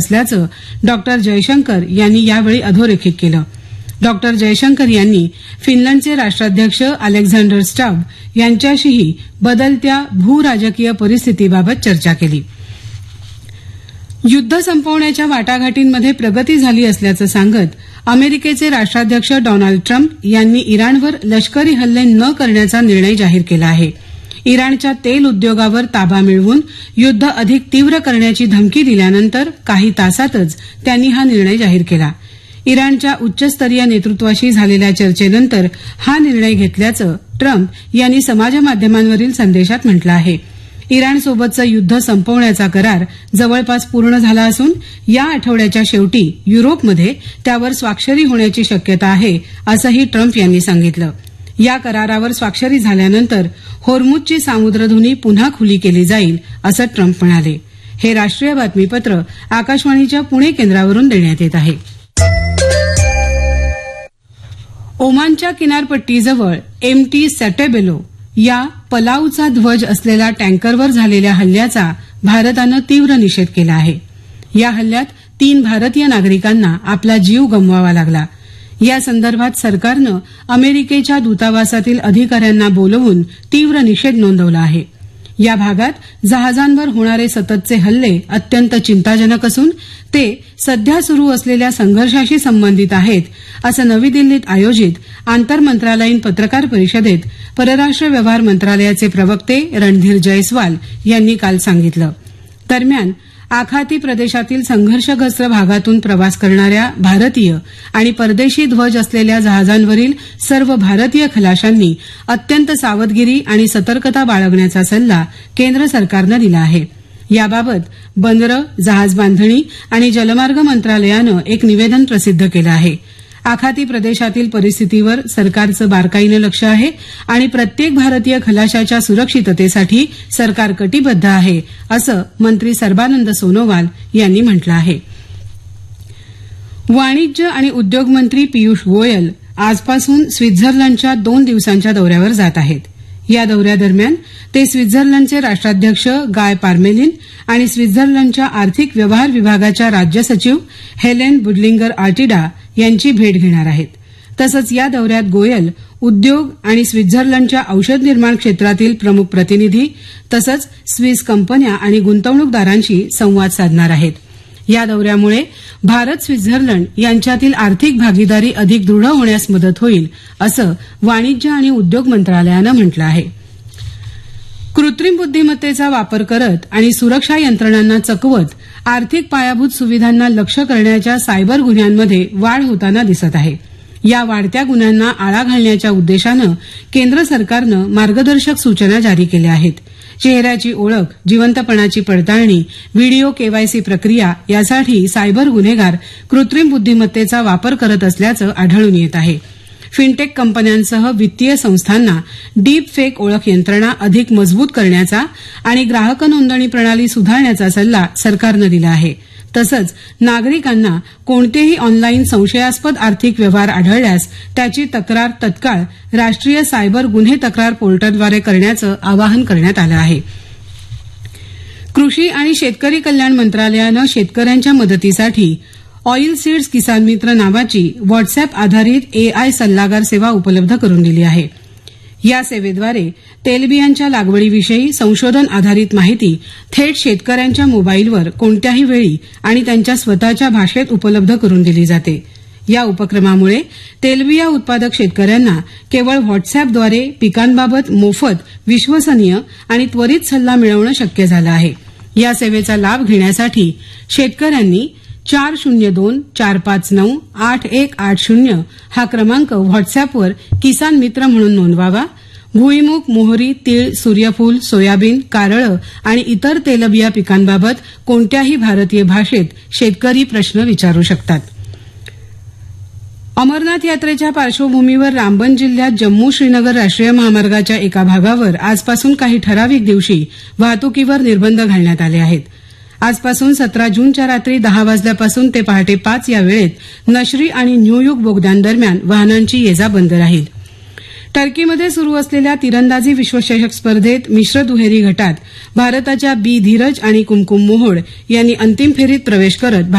असल्याचं डॉ जयशंकर यांनी यावेळी अधोरेखित केलं. डॉ जयशंकर यांनी फिनलंडचे राष्ट्राध्यक्ष अलेक्झांडर स्टॅब यांच्याशीही बदलत्या भूराजकीय परिस्थितीबाबत चर्चा केली. युद्ध संपवण्याच्या वाटाघाटींमध्ये प्रगती झाली असल्याचं सांगत अमेरिकेचे राष्ट्राध्यक्ष डोनाल्ड ट्रम्प यांनी इराणवर लष्करी हल्ले न करण्याचा निर्णय जाहीर केला आहे. इराणच्या तेल उद्योगावर ताबा मिळवून युद्ध अधिक तीव्र करण्याची धमकी दिल्यानंतर काही तासातच त्यांनी हा निर्णय जाहीर केला. इराणच्या उच्चस्तरीय नेतृत्वाशी झालेल्या चर्चेनंतर हा निर्णय घेतल्याचं ट्रम्प यांनी समाजमाध्यमांवरील संदेशात म्हटलं आहे. इराणसोबतचं युद्ध संपवण्याचा करार जवळपास पूर्ण झाला असून या आठवड्याच्या शेवटी युरोपमध्ये त्यावर स्वाक्षरी होण्याची शक्यता आहे असंही ट्रम्प यांनी सांगितलं. या करारावर स्वाक्षरी झाल्यानंतर होर्मुझची सामुद्रधुनी पुन्हा खुली केली जाईल असं ट्रम्प म्हणाले. हे राष्ट्रीय बातमीपत्र आकाशवाणीच्या पुणे केंद्रावरून देण्यात येत आहे. ओमानच्या किनारपट्टीजवळ एमटी सॅटेबेलो या पलाऊचा ध्वज असलेल्या टँकरवर झालेल्या हल्ल्याचा भारतानं तीव्र निषेध केला आहे. या हल्ल्यात 3 भारतीय नागरिकांना आपला जीव गमवावा लागला. या संदर्भात सरकारनं अमेरिकेच्या दूतावासातील अधिकाऱ्यांना बोलवून तीव्र निषेध नोंदवला आहे. या भागात जहाजांवर होणारे सततचे हल्ले अत्यंत चिंताजनक असून ते सध्या सुरू असलेल्या संघर्षाशी संबंधित आहेत असं नवी दिल्लीत आयोजित आंतरमंत्रालयीन पत्रकार परिषदेत परराष्ट्र व्यवहार मंत्रालयाचे प्रवक्ते रणधीर जयस्वाल यांनी काल सांगितलं. दरम्यान आखाती प्रदेशातील संघर्षग्रस्त भागातून प्रवास करणाऱ्या भारतीय आणि परदेशी ध्वज असलेल्या जहाजांवरील सर्व भारतीय खलाशांनी अत्यंत सावधगिरी आणि सतर्कता बाळगण्याचा सल्ला केंद्र सरकारनं दिला आहे. याबाबत बंदरं, जहाज बांधणी आणि जलमार्ग मंत्रालयानं एक निवेदन प्रसिद्ध केलं आहे. आखाती प्रदेशातील परिस्थितीवर सरकारचं बारकाईनं लक्ष आहे आणि प्रत्येक भारतीय खलाशाच्या सुरक्षिततेसाठी सरकार कटिबद्ध आहे असं मंत्री सर्बानंद सोनोवाल यांनी म्हटलं आहे. वाणिज्य आणि उद्योग मंत्री पियुष गोयल आजपासून स्वित्झर्लंडच्या 2 दिवसांच्या दौऱ्यावर जात आहेत. या दौऱ्यादरम्यान ते स्वित्झर्लंडचे राष्ट्राध्यक्ष गाय पार्मेलिन आणि स्वित्झर्लंडच्या आर्थिक व्यवहार विभागाच्या राज्य सचिव हेलेन बुडलिंगर आर्टिडा यांची भेट घेणार आहेत. तसंच या दौऱ्यात गोयल उद्योग आणि स्वित्झर्लंडच्या औषध निर्माण क्षेत्रातील प्रमुख प्रतिनिधी तसंच स्विस कंपन्या आणि गुंतवणूकदारांशी संवाद साधणार आहेत. या दौऱ्यामुळे भारत स्वित्झर्लंड यांच्यातील आर्थिक भागीदारी अधिक दृढ होण्यास मदत होईल असं वाणिज्य आणि उद्योग मंत्रालयानं म्हटलं आहे. कृत्रिम बुद्धिमत्तेचा वापर करत आणि सुरक्षा यंत्रणांना चकवत आर्थिक पायाभूत सुविधांना लक्ष्य करण्याच्या सायबर गुन्ह्यांमध्ये वाढ होताना दिसत आहे. या वाढत्या गुन्ह्यांना आळा घालण्याच्या उद्देशानं केंद्र सरकारनं मार्गदर्शक सूचना जारी केल्या आहेत. चेहऱ्याची ओळख, जिवंतपणाची पडताळणी, व्हिडिओ केवायसी प्रक्रिया यासाठी सायबर गुन्हेगार कृत्रिम बुद्धिमत्तेचा वापर करत असल्याचं आढळून येत आहे. फिनटेक कंपन्यांसह वित्तीय संस्थांना डीप फेक ओळख यंत्रणा अधिक मजबूत करण्याचा आणि ग्राहक नोंदणी प्रणाली सुधारण्याचा सल्ला सरकारनं दिला आहे. तसंच नागरिकांना कोणतेही ऑनलाईन संशयास्पद आर्थिक व्यवहार आढळल्यास त्याची तक्रार तत्काळ राष्ट्रीय सायबर गुन्हे तक्रार पोर्टलद्वारे करण्याचं आवाहन करण्यात आलं आहे. कृषी आणि शेतकरी कल्याण मंत्रालयानं शेतकऱ्यांच्या मदतीसाठी ऑईल सीड्स किसान मित्र नावाची व्हॉट्सअॅप आधारित AI सल्लागार सेवा उपलब्ध करून दिली आहे. या सेवेद्वारे तेलबियांच्या लागवडीविषयी संशोधन आधारित माहिती थेट शेतकऱ्यांच्या मोबाईलवर कोणत्याही वेळी आणि त्यांच्या स्वतःच्या भाषेत उपलब्ध करून दिली जाते. या उपक्रमामुळे तेलबिया उत्पादक शेतकऱ्यांना केवळ व्हॉट्सअॅपद्वारे पिकांबाबत मोफत, विश्वसनीय आणि त्वरित सल्ला मिळवणं शक्य झालं आहे. या सेवेचा लाभ घेण्यासाठी शेतकऱ्यांनी 4024598180 हा क्रमांक व्हॉट्सअॅपवर किसान मित्र म्हणून नोंदवावा. भुईमूग, मोहरी, तीळ, सूर्यफूल, सोयाबीन, कारळं आणि इतर तेलबिया पिकांबाबत कोणत्याही भारतीय भाषेत शेतकरी प्रश्न विचारू शकतात. अमरनाथ यात्रेच्या पार्श्वभूमीवर रामबन जिल्ह्यात जम्मू श्रीनगर राष्ट्रीय महामार्गाच्या एका भागावर आजपासून काही ठराविक दिवशी वाहतुकीवर निर्बंध घालण्यात आले आहेत. आजपासून 17 जूनच्या रात्री 10 वाजल्यापासून ते पहाटे 5 या वेळेत नशरी आणि न्यूयुग बोगद्यांदरम्यान वाहनांची ये-जा बंद राहील. टर्कीमध्ये सुरू असलेल्या तिरंदाजी विश्वचषक स्पर्धेत मिश्र दुहेरी गटात भारताच्या बी धीरज आणि कुमकुम मोहोड यांनी अंतिम फेरीत प्रवेश करत